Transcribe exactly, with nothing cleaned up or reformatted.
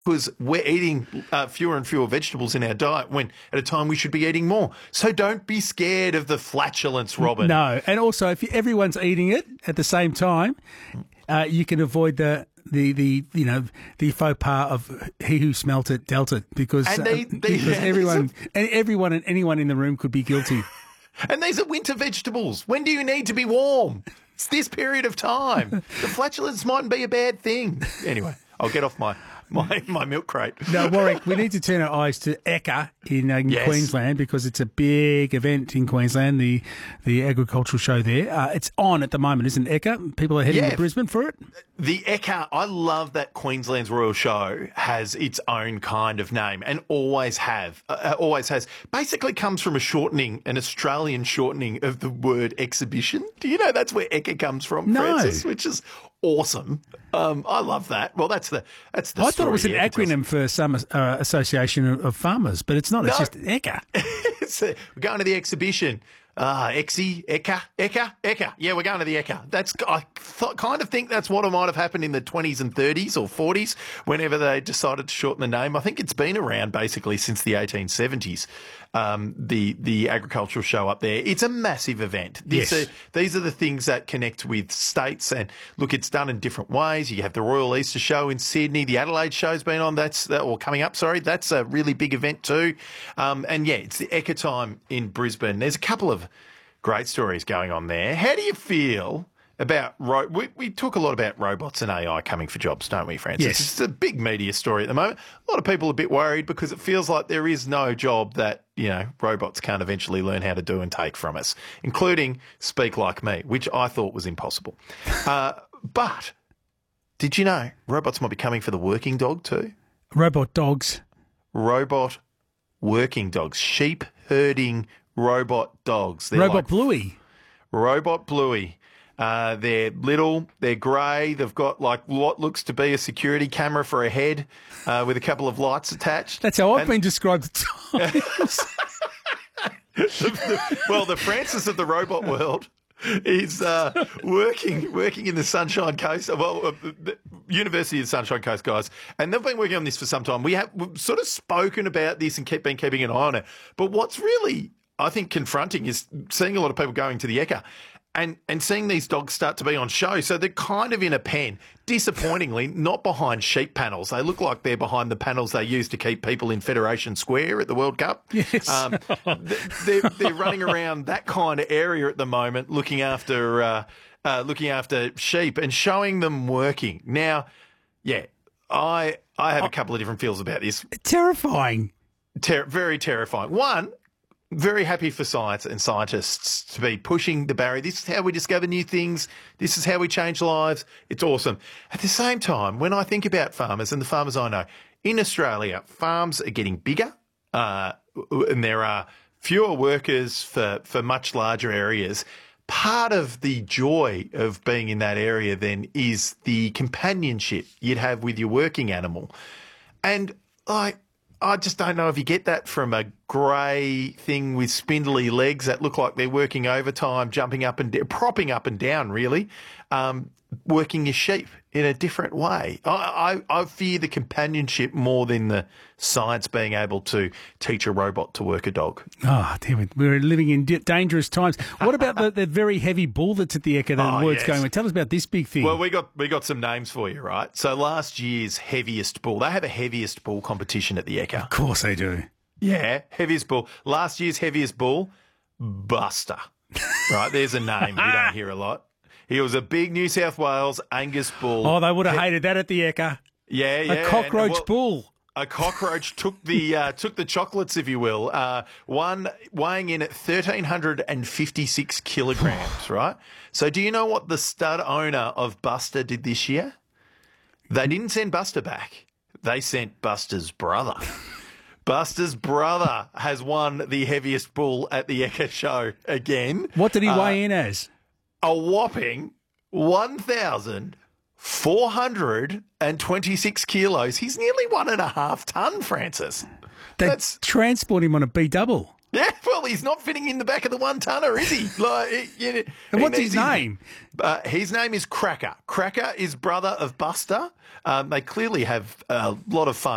because we're eating uh, fewer and fewer vegetables in our diet when at a time we should be eating more. So don't be scared of the flatulence, Robin. No, and also if you, everyone's eating it at the same time, uh, you can avoid the the the you know the faux pas of he who smelt it dealt it because And they- uh, they- because everyone and everyone and anyone in the room could be guilty. And these are winter vegetables. When do you need to be warm? It's this period of time. The flatulence mightn't be a bad thing. Anyway, I'll get off my, my, my milk crate. Now, Warwick, we need to turn our eyes to Ekka in, uh, in Yes. Queensland because it's a big event in Queensland, the the agricultural show there. Uh, it's on at the moment, isn't it, Ekka? People are heading Yeah. to Brisbane for it. The Ekka, I love that Queensland's Royal Show has its own kind of name and always have, uh, always has. Basically comes from a shortening, an Australian shortening of the word exhibition. Do you know that's where Ekka comes from, No. Francis? Which is awesome. Um, I love that. Well, that's the that's the I thought it was an story Ekka tells. acronym for some uh, association of, of farmers, but it's not. It's No. just Ekka. It's a- we're going to the exhibition. Ah, Exy, Ekka, Ekka, Ekka. Yeah, we're going to the Ekka. That's I th- kind of think that's what might have happened in the twenties and thirties or forties whenever they decided to shorten the name. I think it's been around basically since the eighteen seventies, um, the the agricultural show up there. It's a massive event. These, Yes. are, these are the things that connect with states. And look, it's done in different ways. You have the Royal Easter Show in Sydney. The Adelaide Show's been on. That's that, or coming up, sorry. That's a really big event too. Um, and yeah, it's the Ekka time in Brisbane. There's a couple of great stories going on there. How do you feel about ro- we, we talk a lot about robots and A I coming for jobs, don't we, Francis? Yes. It's a big media story at the moment. A lot of people are a bit worried because it feels like there is no job that, you know, robots can't eventually learn how to do and take from us, including speak like me, which I thought was impossible. uh, but did you know robots might be coming for the working dog too? Robot dogs. Robot working dogs, sheep herding robot dogs. They're Robot like Bluey. Robot Bluey. Uh, they're little, they're grey, they've got like what looks to be a security camera for a head uh, with a couple of lights attached. That's how I've And- been described at times. Well, the Francis of the robot world is uh, working working in the Sunshine Coast, well, uh, the University of Sunshine Coast guys, and they've been working on this for some time. We have we've sort of spoken about this and keep been keeping an eye on it. But what's really, I think, confronting is seeing a lot of people going to the Ekka and, and seeing these dogs start to be on show. So they're kind of in a pen, disappointingly, not behind sheep panels. They look like they're behind the panels they use to keep people in Federation Square at the World Cup. Yes. Um, th- they're, they're running around that kind of area at the moment, looking after uh, uh, looking after sheep and showing them working. Now, yeah, I I have a couple of different feels about this. Terrifying. Ter- very terrifying. One, very happy for science and scientists to be pushing the barrier. This is how we discover new things. This is how we change lives. It's awesome. At the same time, when I think about farmers and the farmers I know, in Australia, farms are getting bigger uh, and there are fewer workers for, for much larger areas. Part of the joy of being in that area then is the companionship you'd have with your working animal. And like, I just don't know if you get that from a grey thing with spindly legs that look like they're working overtime, jumping up and da- propping up and down, really, um, working your sheep in a different way. I, I, I fear the companionship more than the science being able to teach a robot to work a dog. Oh, damn it. We're living in di- dangerous times. What about the, the very heavy bull that's at the Ekka that Oh, word's yes. going with? Tell us about this big thing. Well, we got we got some names for you, right? So last year's heaviest bull, they have a heaviest bull competition at the Ekka. Of course they do. Yeah, heaviest bull. Last year's heaviest bull, Buster. Right, there's a name you don't hear a lot. He was a big New South Wales Angus bull. Oh, they would have hated that at the Ekka. yeah, yeah. A cockroach and, well, bull. A cockroach took the uh, took the chocolates, if you will. Uh, one weighing in at thirteen hundred and fifty six kilograms. Right. So, do you know what the stud owner of Buster did this year? They didn't send Buster back. They sent Buster's brother. Buster's brother has won the heaviest bull at the Ekka show again. What did he Uh, weigh in as? A whopping one thousand four hundred twenty-six kilos. He's nearly one and a half ton, Francis. They That's transport him on a B double. yeah. Well, he's not fitting in the back of the one tonner, is he? Like, he- you know, And he what's needs his name? Uh, his name is Cracker. Cracker is brother of Buster. Um, they clearly have a lot of fun.